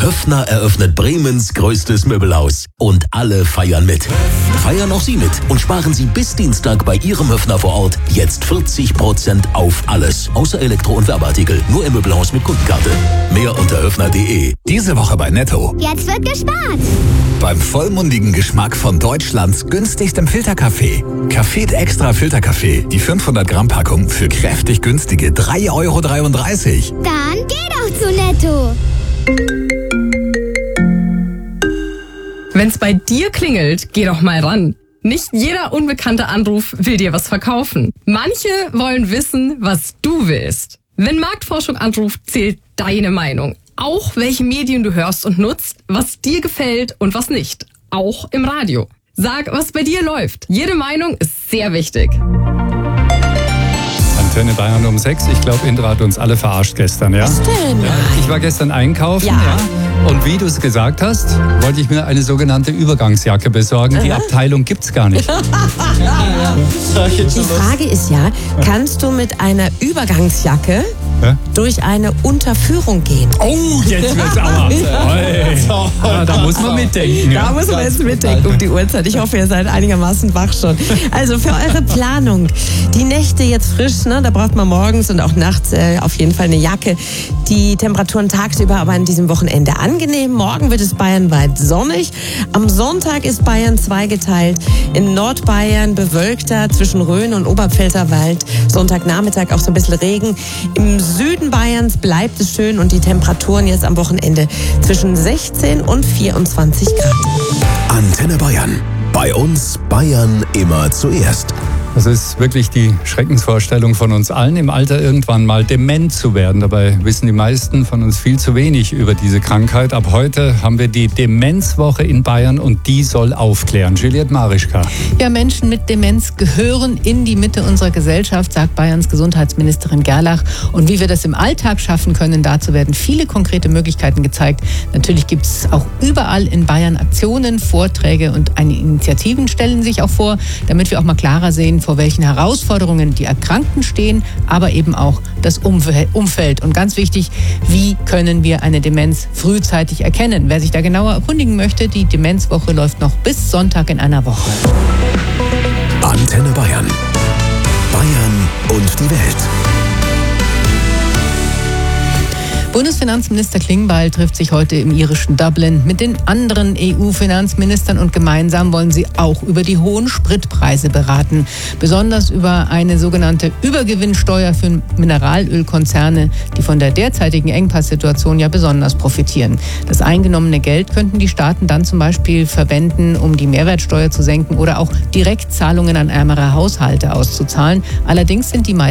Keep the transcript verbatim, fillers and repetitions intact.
Höffner eröffnet Bremens größtes Möbelhaus. Und alle feiern mit. Feiern auch Sie mit und sparen Sie bis Dienstag bei Ihrem Höffner vor Ort jetzt vierzig Prozent auf alles. Außer Elektro- und Werbeartikel. Nur im Möbelhaus mit Kundenkarte. Mehr unter höffner punkt de. Diese Woche bei Netto. Jetzt wird gespart. Beim vollmundigen Geschmack von Deutschlands günstigstem Filterkaffee. Café Extra Filterkaffee. Die fünfhundert Gramm Packung für kräftig günstige drei Euro dreiunddreißig. Dann geh doch zu Netto. Wenn's bei dir klingelt, geh doch mal ran. Nicht jeder unbekannte Anruf will dir was verkaufen. Manche wollen wissen, was du willst. Wenn Marktforschung anruft, zählt deine Meinung. Auch welche Medien du hörst und nutzt, was dir gefällt und was nicht. Auch im Radio. Sag, was bei dir läuft. Jede Meinung ist sehr wichtig. Antenne Bayern um sechs. Ich glaube, Indra hat uns alle verarscht gestern. Ja? Was denn? Ja, ich war gestern einkaufen. Ja. Ja. Und wie du es gesagt hast, wollte ich mir eine sogenannte Übergangsjacke besorgen. Die Abteilung gibt's gar nicht. Die Frage ist ja, kannst du mit einer Übergangsjacke Hä? durch eine Unterführung gehen? Oh, jetzt wird's aber. Ja, da muss man mitdenken. Da Ja. muss man jetzt mitdenken um die Uhrzeit. Ich hoffe, ihr seid einigermaßen wach schon. Also für eure Planung, die Nächte jetzt frisch, ne? Da braucht man morgens und auch nachts äh, auf jeden Fall eine Jacke. Die Temperaturen tagsüber aber an diesem Wochenende angenehm. Morgen wird es bayernweit sonnig. Am Sonntag ist Bayern zweigeteilt. In Nordbayern bewölkter zwischen Rhön und Oberpfälzerwald. Sonntagnachmittag auch so ein bisschen Regen. Im Süden Bayerns bleibt es schön und die Temperaturen jetzt am Wochenende zwischen sechzehn und vierundzwanzig Grad. Antenne Bayern. Bei uns Bayern immer zuerst. Das ist wirklich die Schreckensvorstellung von uns allen, im Alter irgendwann mal dement zu werden. Dabei wissen die meisten von uns viel zu wenig über diese Krankheit. Ab heute haben wir die Demenzwoche in Bayern und die soll aufklären. Juliette Marischka. Ja, Menschen mit Demenz gehören in die Mitte unserer Gesellschaft, sagt Bayerns Gesundheitsministerin Gerlach. Und wie wir das im Alltag schaffen können, dazu werden viele konkrete Möglichkeiten gezeigt. Natürlich gibt es auch überall in Bayern Aktionen, Vorträge und eine Initiativen stellen sich auch vor, damit wir auch mal klarer sehen, vor welchen Herausforderungen die Erkrankten stehen, aber eben auch das Umfeld. Und ganz wichtig, wie können wir eine Demenz frühzeitig erkennen? Wer sich da genauer erkundigen möchte, die Demenzwoche läuft noch bis Sonntag in einer Woche. Antenne Bayern. Bayern und die Welt. Bundesfinanzminister Klingbeil trifft sich heute im irischen Dublin mit den anderen E U-Finanzministern und gemeinsam wollen sie auch über die hohen Spritpreise beraten. Besonders über eine sogenannte Übergewinnsteuer für Mineralölkonzerne, die von der derzeitigen Engpasssituation ja besonders profitieren. Das eingenommene Geld könnten die Staaten dann zum Beispiel verwenden, um die Mehrwertsteuer zu senken oder auch Direktzahlungen an ärmere Haushalte auszuzahlen. Allerdings sind die meisten